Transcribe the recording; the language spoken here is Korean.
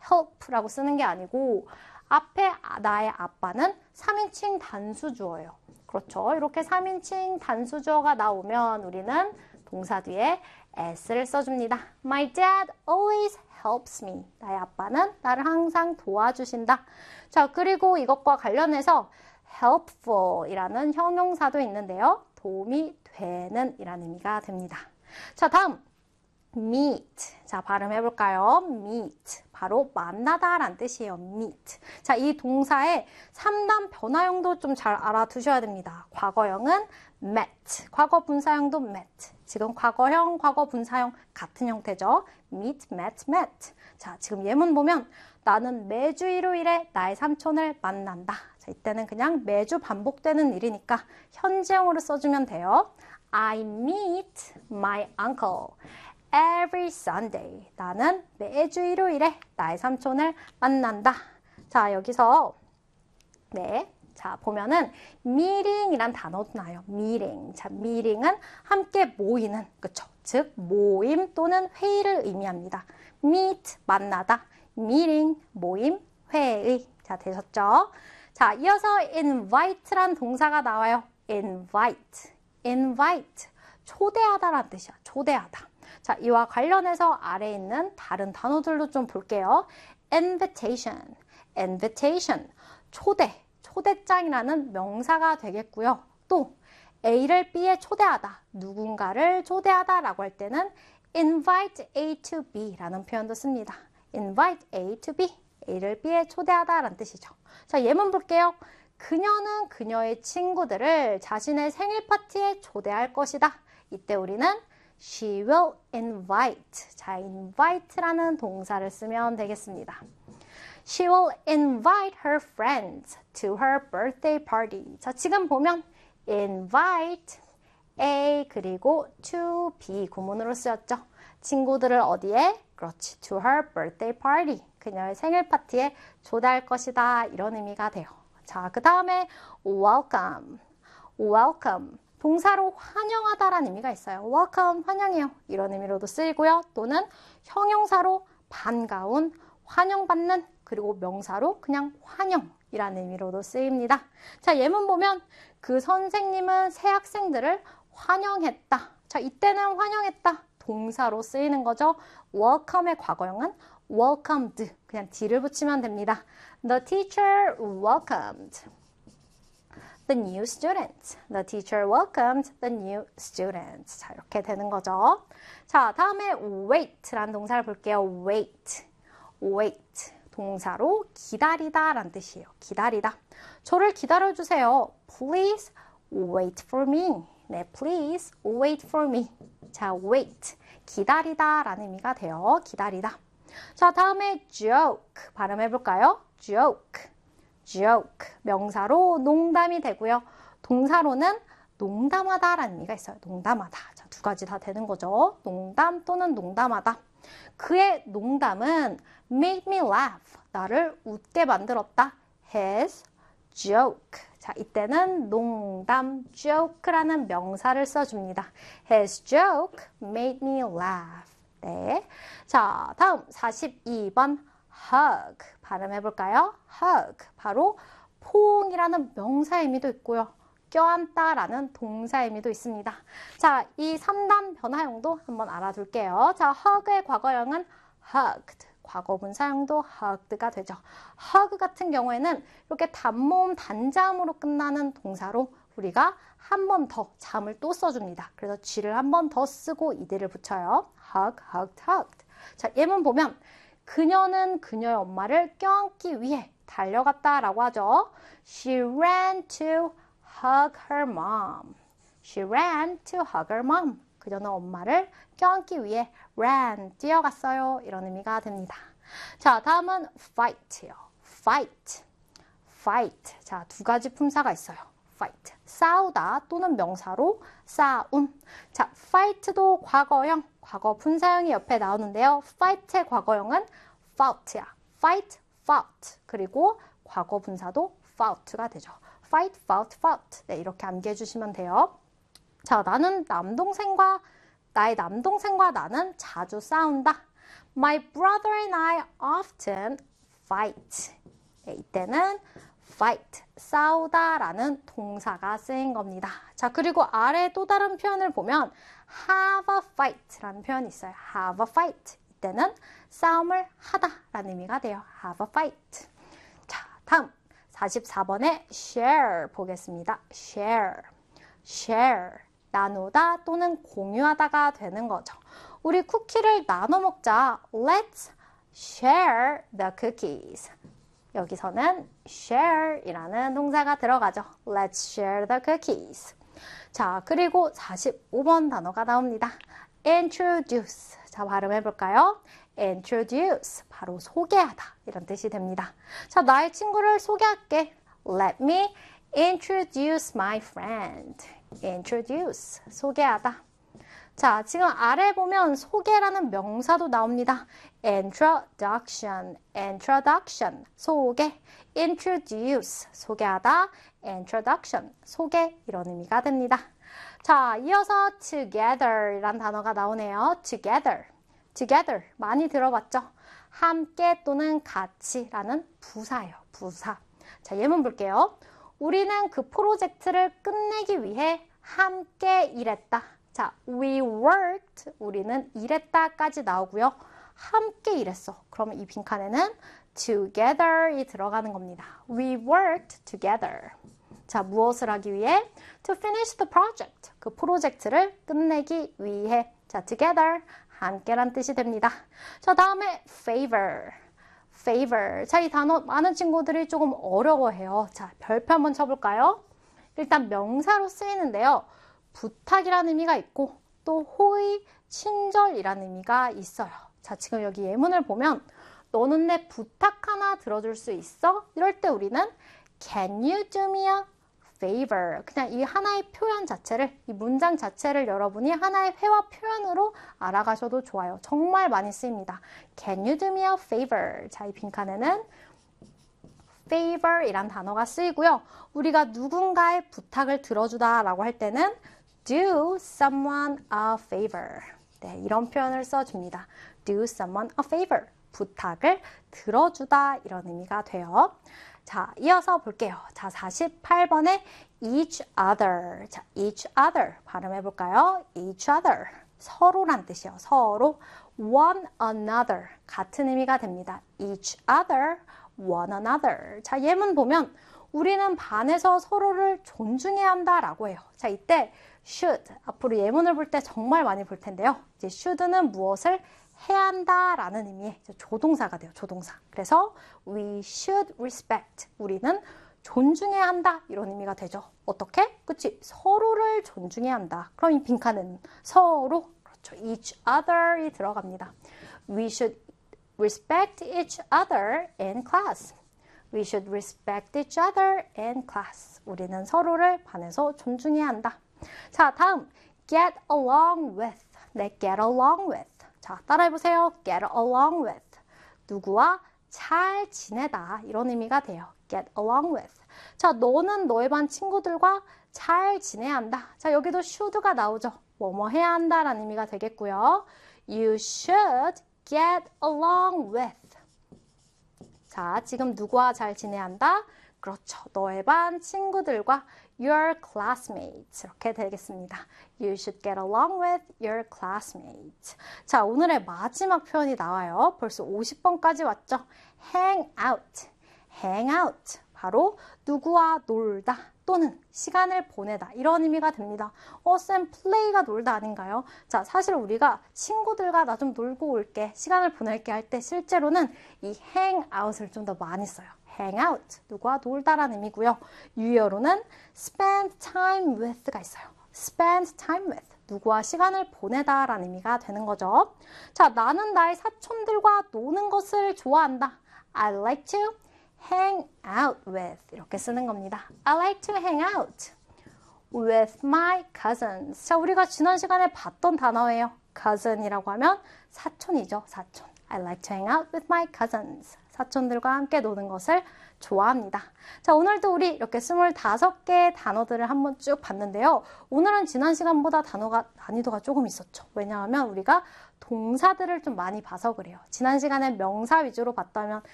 help라고 쓰는 게 아니고 앞에 나의 아빠는 3인칭 단수주어예요. 그렇죠. 이렇게 3인칭 단수주어가 나오면 우리는 동사 뒤에 s를 써줍니다. My dad always helps me. 나의 아빠는 나를 항상 도와주신다. 자, 그리고 이것과 관련해서 helpful 이라는 형용사도 있는데요. 도움이 되는 이라는 의미가 됩니다. 자, 다음 meet. 자, 발음해볼까요? meet. 바로 만나다 라는 뜻이에요. meet. 자, 이 동사의 3단 변화형도 좀 잘 알아두셔야 됩니다. 과거형은 met. 과거 분사형도 met. 지금 과거형, 과거 분사형 같은 형태죠. meet, met, met. 자, 지금 예문 보면 나는 매주 일요일에 나의 삼촌을 만난다. 자, 이때는 그냥 매주 반복되는 일이니까 현재형으로 써주면 돼요. I meet my uncle every Sunday. 나는 매주 일요일에 나의 삼촌을 만난다. 자, 여기서 네, 자 보면은 meeting이란 단어도 나요. meeting. 자, meeting은 함께 모이는, 그쵸? 즉 모임 또는 회의를 의미합니다. meet 만나다, meeting 모임, 회의. 자, 되셨죠? 자, 이어서 invite란 동사가 나와요. invite. invite. 초대하다라는 뜻이야. 초대하다. 자, 이와 관련해서 아래에 있는 다른 단어들도 좀 볼게요. invitation, invitation, 초대, 초대장이라는 명사가 되겠고요. 또 A를 B에 초대하다, 누군가를 초대하다라고 할 때는 invite A to B라는 표현도 씁니다. invite A to B, A를 B에 초대하다라는 뜻이죠. 자, 예문 볼게요. 그녀는 그녀의 친구들을 자신의 생일 파티에 초대할 것이다. 이때 우리는 She will invite. 자, invite라는 동사를 쓰면 되겠습니다. She will invite her friends to her birthday party. 자, 지금 보면 invite A 그리고 to B 구문으로 쓰였죠. 친구들을 어디에? 그렇지. To her birthday party. 그녀의 생일 파티에 초대할 것이다. 이런 의미가 돼요. 자, 그 다음에 welcome. welcome. 동사로 환영하다라는 의미가 있어요. welcome, 환영해요. 이런 의미로도 쓰이고요. 또는 형용사로 반가운, 환영받는, 그리고 명사로 그냥 환영이라는 의미로도 쓰입니다. 자, 예문 보면 그 선생님은 새 학생들을 환영했다. 자, 이때는 환영했다. 동사로 쓰이는 거죠. welcome의 과거형은 welcomed. 그냥 d를 붙이면 됩니다. The teacher welcomed the new students. The teacher welcomed the new students. 자, 이렇게 되는 거죠. 자, 다음에 wait라는 동사를 볼게요. wait. wait. 동사로 기다리다 라는 뜻이에요. 기다리다. 저를 기다려주세요. Please wait for me. 네, please wait for me. 자, wait. 기다리다 라는 의미가 돼요. 기다리다. 자, 다음에 joke. 발음해볼까요? joke. joke. 명사로 농담이 되고요. 동사로는 농담하다 라는 의미가 있어요. 농담하다. 자, 두 가지 다 되는 거죠. 농담 또는 농담하다. 그의 농담은 made me laugh. 나를 웃게 만들었다. His joke. 자, 이때는 농담, joke라는 명사를 써줍니다. His joke made me laugh. 네. 자, 다음 42번 hug. 발음해볼까요? hug. 바로 포옹이라는 명사 의미도 있고요. 껴안다라는 동사 의미도 있습니다. 자, 이 3단 변화형도 한번 알아둘게요. 자, hug의 과거형은 hugged. 과거 분사형도 hugged가 되죠. hug 같은 경우에는 이렇게 단모음 단자음으로 끝나는 동사로 우리가 한 번 더 잠을 또 써줍니다. 그래서 G를 한 번 더 쓰고 ED를 붙여요. hug, hugged, hugged. 자, 예문 보면 그녀는 그녀의 엄마를 껴안기 위해 달려갔다라고 하죠. She ran to hug her mom. She ran to hug her mom. 그녀는 엄마를 껴안기 위해 ran, 뛰어갔어요. 이런 의미가 됩니다. 자, 다음은 fight요. fight, fight. 자, 두 가지 품사가 있어요. fight, 싸우다 또는 명사로 싸움. 자, fight도 과거형, 과거 분사형이 옆에 나오는데요. fight의 과거형은 fought야. fight, fought. 그리고 과거 분사도 fought가 되죠. fight, fought, fought. 네, 이렇게 암기해 주시면 돼요. 자, 나의 남동생과 나는 자주 싸운다. My brother and I often fight. 네, 이때는 fight, 싸우다 라는 동사가 쓰인 겁니다. 자, 그리고 아래 또 다른 표현을 보면 have a fight 라는 표현이 있어요. have a fight. 이때는 싸움을 하다 라는 의미가 돼요. have a fight. 자, 다음 44번에 share 보겠습니다. share, share, 나누다 또는 공유하다가 되는 거죠. 우리 쿠키를 나눠 먹자. Let's share the cookies. 여기서는 share 이라는 동사가 들어가죠. Let's share the cookies. 자, 그리고 45번 단어가 나옵니다. introduce. 자, 발음해 볼까요? introduce. 바로 소개하다. 이런 뜻이 됩니다. 자, 나의 친구를 소개할게. Let me introduce my friend. introduce. 소개하다. 자, 지금 아래 보면 소개라는 명사도 나옵니다. introduction, introduction, 소개, introduce, 소개하다, introduction, 소개 이런 의미가 됩니다. 자, 이어서 together 이란 단어가 나오네요. together, together 많이 들어봤죠? 함께 또는 같이라는 부사예요. 부사. 자, 예문 볼게요. 우리는 그 프로젝트를 끝내기 위해 함께 일했다. 자, we worked, 우리는 일했다까지 나오고요. 함께 일했어. 그러면 이 빈칸에는 together이 들어가는 겁니다. We worked together. 자, 무엇을 하기 위해? To finish the project. 그 프로젝트를 끝내기 위해. 자, together, 함께란 뜻이 됩니다. 자, 다음에 favor. favor. 자, 이 단어 많은 친구들이 조금 어려워해요. 자, 별표 한번 쳐볼까요? 일단 명사로 쓰이는데요. 부탁이라는 의미가 있고 또 호의, 친절이라는 의미가 있어요. 자, 지금 여기 예문을 보면 너는 내 부탁 하나 들어줄 수 있어? 이럴 때 우리는 Can you do me a favor? 그냥 이 하나의 표현 자체를, 이 문장 자체를 여러분이 하나의 회화 표현으로 알아가셔도 좋아요. 정말 많이 쓰입니다. Can you do me a favor? 자, 이 빈칸에는 favor 이란 단어가 쓰이고요. 우리가 누군가의 부탁을 들어주다 라고 할 때는 do someone a favor. 네, 이런 표현을 써줍니다. do someone a favor. 부탁을 들어주다 이런 의미가 돼요. 자, 이어서 볼게요. 자, 48번에 each other. 자, each other 발음해 볼까요? each other. 서로란 뜻이요. 서로. one another. 같은 의미가 됩니다. each other, one another. 자, 예문 보면 우리는 반에서 서로를 존중해야 한다라고 해요. 자, 이때 should 앞으로 예문을 볼 때 정말 많이 볼 텐데요. 이제 should는 무엇을 해야 한다라는 의미의 조동사가 돼요. 조동사. 그래서 we should respect. 우리는 존중해야 한다 이런 의미가 되죠. 어떻게? 그치? 서로를 존중해야 한다. 그럼 이 빈칸은 서로 그렇죠. each other이 들어갑니다. We should respect each other in class. We should respect each other in class. 우리는 서로를 반에서 존중해야 한다. 자, 다음 get along with. 네, get along with. 자, 따라해보세요. get along with. 누구와 잘 지내다 이런 의미가 돼요. get along with. 자, 너는 너의 반 친구들과 잘 지내야 한다. 자, 여기도 should가 나오죠. 뭐뭐 해야 한다라는 의미가 되겠고요. You should get along with. 자, 지금 누구와 잘 지내야 한다? 그렇죠. 너의 반 친구들과 your classmates 이렇게 되겠습니다. You should get along with your classmates. 자, 오늘의 마지막 표현이 나와요. 벌써 50번까지 왔죠. hang out. hang out. 바로 누구와 놀다 또는 시간을 보내다 이런 의미가 됩니다. 쌤 play가 놀다 아닌가요? 자, 사실 우리가 친구들과 나 좀 놀고 올게, 시간을 보낼게 할 때 실제로는 이 hang out을 좀 더 많이 써요. hang out, 누구와 놀다라는 의미고요. 유효로는 spend time with가 있어요. spend time with, 누구와 시간을 보내다라는 의미가 되는 거죠. 자, 나는 나의 사촌들과 노는 것을 좋아한다. I like to hang out with 이렇게 쓰는 겁니다. I like to hang out with my cousins. 자, 우리가 지난 시간에 봤던 단어예요. cousin이라고 하면 사촌이죠. 사촌. I like to hang out with my cousins. 사촌들과 함께 노는 것을 좋아합니다. 자, 오늘도 우리 이렇게 25개의 단어들을 한번 쭉 봤는데요. 오늘은 지난 시간보다 단어가 난이도가 조금 있었죠. 왜냐하면 우리가 동사들을 좀 많이 봐서 그래요. 지난 시간에 명사 위주로 봤다면